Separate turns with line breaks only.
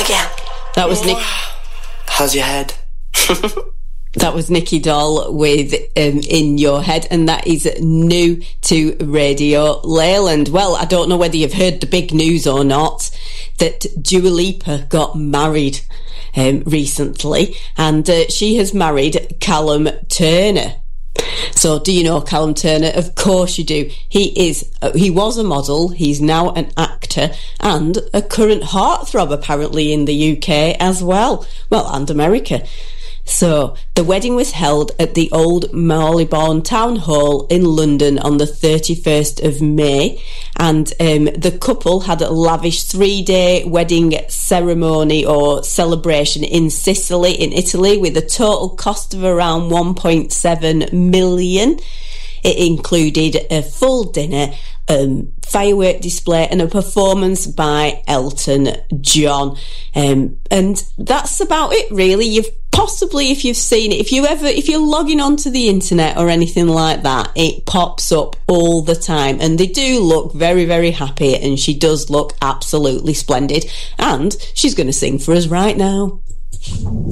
again.
That was Nick.
How's your head?
That was Nicky Doll with In Your Head, and that is new to Radio Leyland. Well, I don't know whether you've heard the big news or not, that Dua Lipa got married recently, and she has married Callum Turner. So, do you know Callum Turner? Of course you do. He was a model, he's now an actor, and a current heartthrob apparently in the UK as well. Well, and America. So, the wedding was held at the Old Marylebone Town Hall in London on the 31st of May, and the couple had a lavish 3-day wedding ceremony or celebration in Sicily, in Italy, with a total cost of around 1.7 million. It included a full dinner, firework display and a performance by Elton John. And that's about it, really. You've possibly, if you've seen it, if you're logging onto the internet or anything like that, it pops up all the time. And they do look very, very happy, and she does look absolutely splendid. And she's going to sing for us right now.